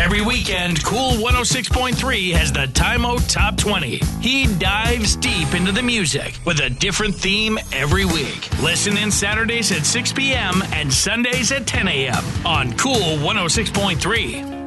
Every weekend, Cool 106.3 has the Time-O Top 20. He dives deep into the music with a different theme every week. Listen in Saturdays at 6 p.m. and Sundays at 10 a.m. on Cool 106.3.